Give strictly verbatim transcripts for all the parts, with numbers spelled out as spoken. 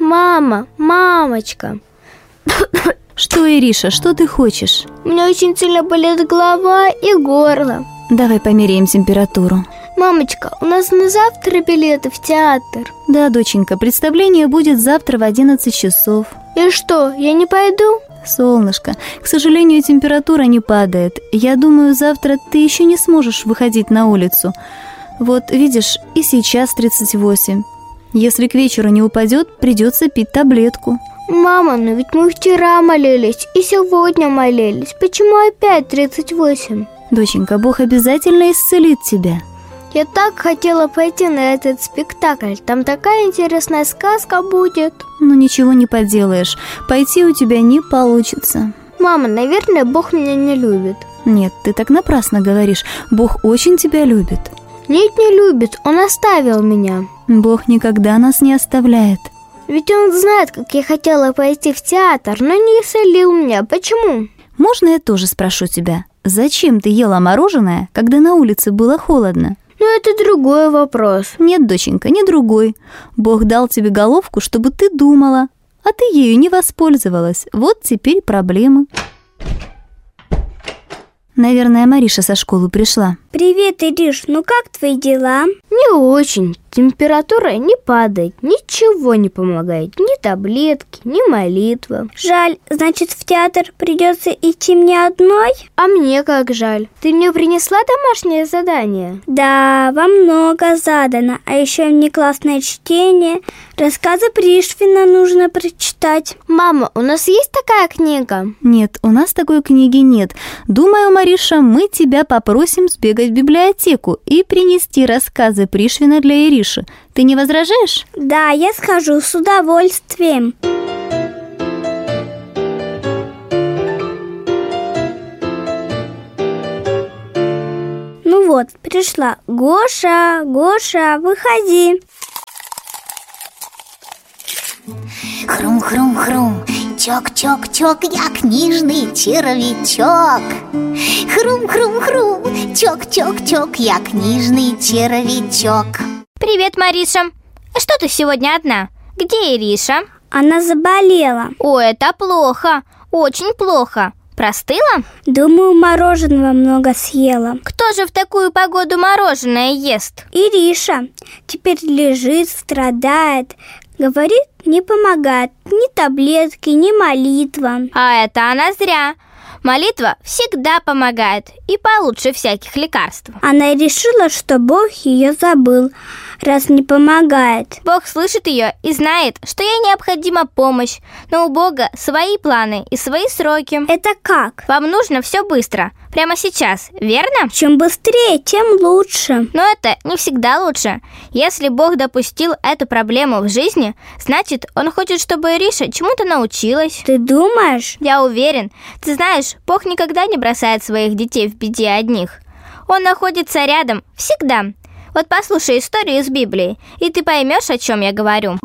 Мама, мамочка. Что, Ириша, что ты хочешь? У меня очень сильно болит голова и горло. Давай померяем температуру. Мамочка, у нас на завтра билеты в театр. Да, доченька, представление будет завтра в одиннадцать часов. И что, я не пойду? Солнышко, к сожалению, температура не падает. Я думаю, завтра ты еще не сможешь выходить на улицу. Вот, видишь, и сейчас тридцать восемь. Если к вечеру не упадет, придется пить таблетку. Мама, но ведь мы вчера молились и сегодня молились. Почему опять тридцать восемь? Доченька, Бог обязательно исцелит тебя. Я так хотела пойти на этот спектакль. Там такая интересная сказка будет. Ну ничего не поделаешь. Пойти у тебя не получится. Мама, наверное, Бог меня не любит. Нет, ты так напрасно говоришь. Бог очень тебя любит. Нет, не любит. Он оставил меня. Бог никогда нас не оставляет. Ведь Он знает, как я хотела пойти в театр, но не исцелил меня. Почему? Можно я тоже спрошу тебя? Зачем ты ела мороженое, когда на улице было холодно? Ну, это другой вопрос. Нет, доченька, не другой. Бог дал тебе головку, чтобы ты думала, а ты ею не воспользовалась. Вот теперь проблемы. Наверное, Мариша со школы пришла. Привет, Ириш, ну как твои дела? Не очень. Температура не падает, ничего не помогает. Ни таблетки, ни молитва. Жаль, значит, в театр придется идти мне одной? А мне как жаль. Ты мне принесла домашнее задание? Да, вам много задано. А еще внеклассное чтение. Рассказы Пришвина нужно прочитать. Мама, у нас есть такая книга? Нет, у нас такой книги нет. Думаю, Мариша, мы тебя попросим сбегать в библиотеку и принести рассказы Пришвина для Ириши. Ты не возражаешь? Да, я схожу с удовольствием. Ну вот, пришла. Гоша, Гоша, выходи. Хрум-хрум-хрум, чок-чок-чок, я книжный червячок. Хрум-хрум-хрум, чок-чок-чок, я книжный червячок. Привет, Мариша. Что ты сегодня одна? Где Ириша? Она заболела. О, это плохо, очень плохо. Простыла? Думаю, мороженого много съела. Кто же в такую погоду мороженое ест? Ириша. Теперь лежит, страдает. Говорит, не помогает ни таблетки, ни молитва. А это она зря. Молитва всегда помогает и получше всяких лекарств. Она решила, что Бог ее забыл, раз не помогает. Бог слышит ее и знает, что ей необходима помощь, но у Бога свои планы и свои сроки. Это как? Вам нужно все быстро, прямо сейчас, верно? Чем быстрее, тем лучше. Но это не всегда лучше. Если Бог допустил эту проблему в жизни, значит, Он хочет, чтобы Ириша чему-то научилась. Ты думаешь? Я уверен. Ты знаешь, Бог никогда не бросает своих детей в беде одних. Он находится рядом всегда. Вот послушай историю из Библии, и ты поймешь, о чем я говорю.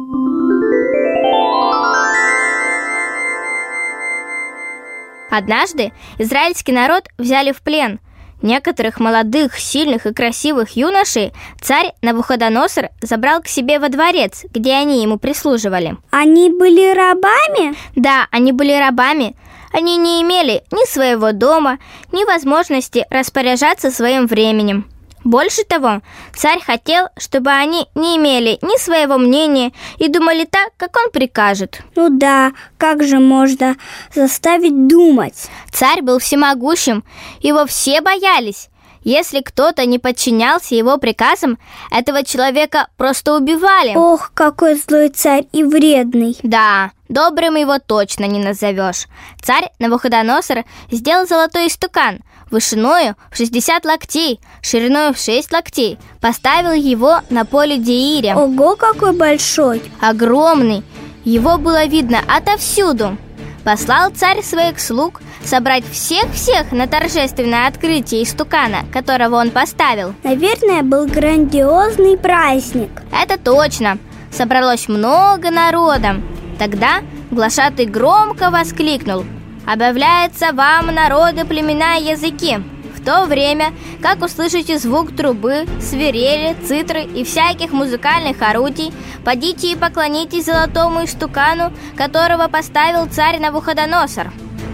Однажды израильский народ взяли в плен. Некоторых молодых, сильных и красивых юношей царь Навуходоносор забрал к себе во дворец, где они ему прислуживали. Они были рабами? Да, они были рабами. Они не имели ни своего дома, ни возможности распоряжаться своим временем. Больше того, царь хотел, чтобы они не имели ни своего мнения и думали так, как он прикажет. Ну да, как же можно заставить думать? Царь был всемогущим, его все боялись. Если кто-то не подчинялся его приказам, этого человека просто убивали. Ох, какой злой царь и вредный. Да, добрым его точно не назовешь. Царь Навуходоносор сделал золотой истукан, вышиною в шестьдесят локтей, шириною в шесть локтей, поставил его на поле Деире. Ого, какой большой! Огромный, его было видно отовсюду. Послал царь своих слуг собрать всех-всех на торжественное открытие истукана, которого он поставил. Наверное, был грандиозный праздник. Это точно. Собралось много народа. Тогда глашатай громко воскликнул: «Объявляется вам, народы, племена и языки! в то время, как услышите звук трубы, свирели, цитры и всяких музыкальных орудий, подите и поклонитесь золотому истукану, которого поставил царь Навуходоносор».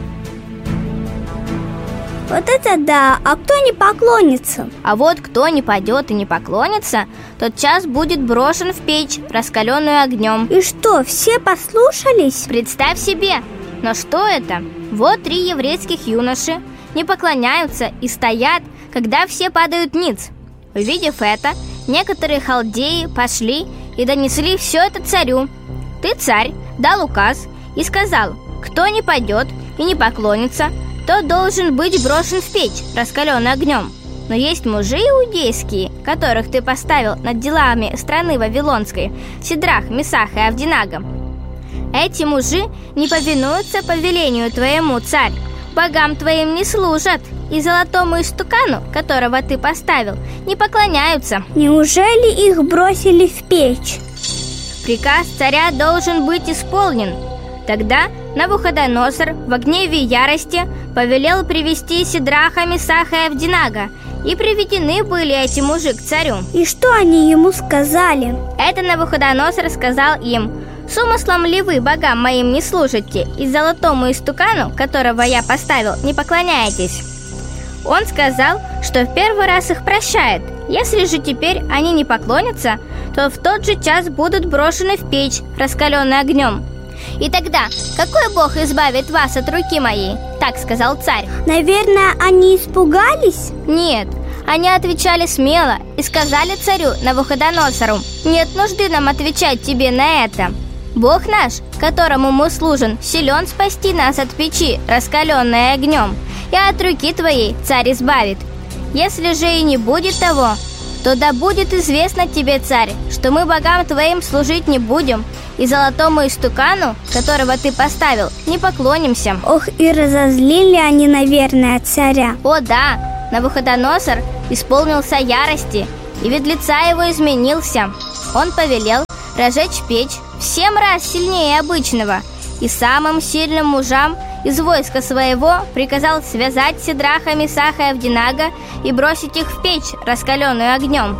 Вот это да! А кто не поклонится? А вот кто не пойдет и не поклонится, тот час будет брошен в печь, раскаленную огнем. И что, все послушались? Представь себе! Но что это? Вот три еврейских юноши не поклоняются и стоят, когда все падают ниц. Увидев это, некоторые халдеи пошли и донесли все это царю. Ты, царь, дал указ и сказал: кто не пойдет и не поклонится, тот должен быть брошен в печь, раскаленную огнем. Но есть мужи иудейские, которых ты поставил над делами страны Вавилонской, Сидрах, Месах и Авдинага. Эти мужи не повинуются повелению твоему, царь, богам твоим не служат, и золотому истукану, которого ты поставил, не поклоняются. Неужели их бросили в печь? Приказ царя должен быть исполнен. Тогда Навуходоносор в гневе и ярости повелел привести Сидраха, Месаха и Авдинага, и приведены были эти мужи к царю. И что они ему сказали? Это Навуходоносор сказал им: с умыслом ли вы богам моим не служите, и золотому истукану, которого я поставил, не поклоняетесь? Он сказал, что в первый раз их прощает. Если же теперь они не поклонятся, то в тот же час будут брошены в печь, раскаленную огнем. И тогда какой бог избавит вас от руки моей? Так сказал царь. Наверное, они испугались? Нет, они отвечали смело и сказали царю Навуходоносору: нет нужды нам отвечать тебе на это. Бог наш, которому мы служим, силен спасти нас от печи, раскаленной огнем, и от руки твоей царь избавит. Если же и не будет того, то да будет известно тебе, царь, что мы богам твоим служить не будем, и золотому истукану, которого ты поставил, не поклонимся. Ох, и разозлили они, наверное, царя. О да, Навуходоносор исполнился ярости, и вид лица его изменился. Он повелел разжечь печь в семь раз сильнее обычного, и самым сильным мужам из войска своего приказал связать Сидраха, Месаха и Авдинага и бросить их в печь, раскаленную огнем.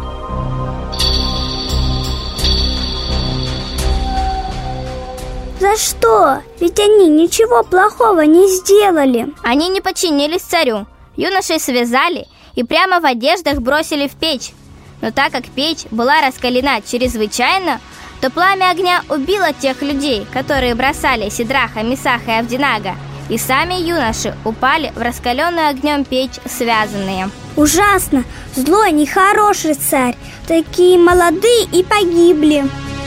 За что? Ведь они ничего плохого не сделали. Они не подчинились царю. Юношей связали и прямо в одеждах бросили в печь. Но так как печь была раскалена чрезвычайно, то пламя огня убило тех людей, которые бросали Сидраха, Месаха и Авдинага, и сами юноши упали в раскаленную огнем печь связанные. Ужасно! Злой, нехороший царь. Такие молодые и погибли.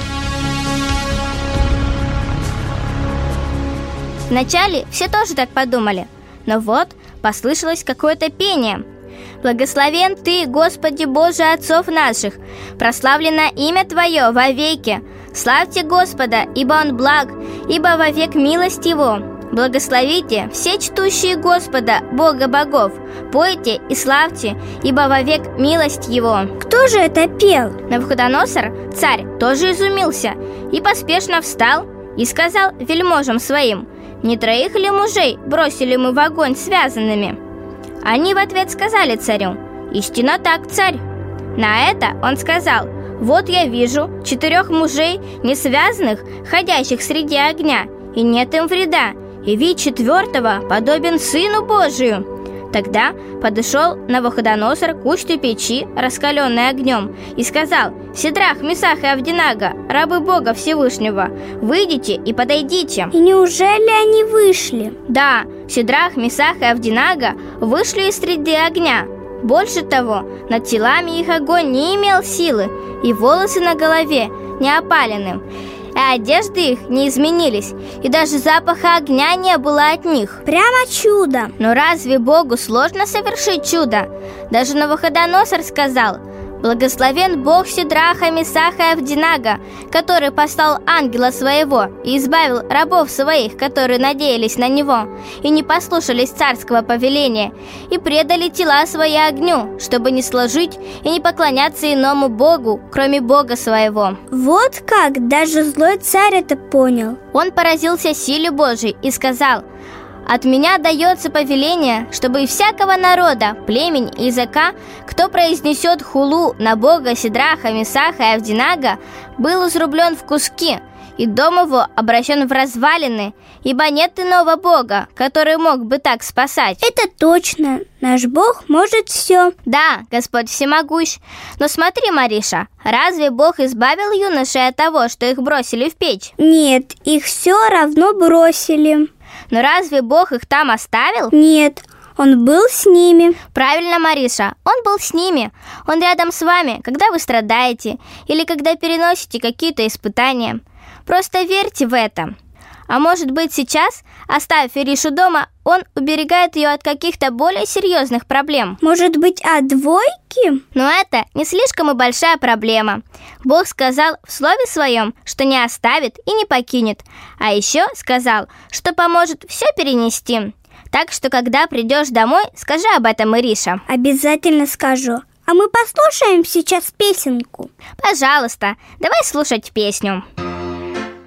Вначале все тоже так подумали, но вот послышалось какое-то пение. «Благословен Ты, Господи Боже отцов наших, прославлено имя Твое вовеки. Славьте Господа, ибо Он благ, ибо вовек милость Его. Благословите все чтущие Господа, Бога богов, пойте и славьте, ибо вовек милость Его». Кто же это пел? Навуходоносор, царь, тоже изумился и поспешно встал и сказал вельможам своим: «Не троих ли мужей бросили мы в огонь связанными?» Они в ответ сказали царю: «Истинно так, царь». На это он сказал: «Вот я вижу четырех мужей, не связанных, ходящих среди огня, и нет им вреда, и вид четвертого подобен Сыну Божию». Тогда подошел Навуходоносор к устью печи, раскаленной огнем, и сказал: «Сидрах, Месах и Авдинага, рабы Бога Всевышнего, выйдите и подойдите». И неужели они вышли? Да, Сидрах, Месах и Авдинага вышли из среды огня. Больше того, над телами их огонь не имел силы, и волосы на голове не опалены, и одежды их не изменились, и даже запаха огня не было от них. Прямо чудо! Но разве Богу сложно совершить чудо? Даже Навуходоносор сказал: «Благословен Бог Сидраха, Месаха и Авдинага, который послал ангела своего и избавил рабов своих, которые надеялись на него, и не послушались царского повеления, и предали тела свои огню, чтобы не служить и не поклоняться иному Богу, кроме Бога своего». Вот как! Даже злой царь это понял. Он поразился силе Божией и сказал: От меня дается повеление, чтобы из всякого народа, племени и языка, кто произнесет хулу на бога Сидраха, Месаха и Авдинага, был изрублен в куски, и дом его обращен в развалины, ибо нет иного бога, который мог бы так спасать. Это точно, наш Бог может все. Да, Господь всемогущ. Но смотри, Мариша, разве Бог избавил юношей от того, что их бросили в печь? Нет, их все равно бросили. Но разве Бог их там оставил? Нет, Он был с ними. Правильно, Мариша, Он был с ними. Он рядом с вами, когда вы страдаете или когда переносите какие-то испытания. Просто верьте в это. А может быть, сейчас, оставив Иришу дома, он уберегает ее от каких-то более серьезных проблем. Может быть, от двойки? Но это не слишком и большая проблема. Бог сказал в Слове Своем, что не оставит и не покинет. А еще сказал, что поможет все перенести. Так что, когда придешь домой, скажи об этом Ириша. Обязательно скажу. А мы послушаем сейчас песенку. Пожалуйста, давай слушать песню.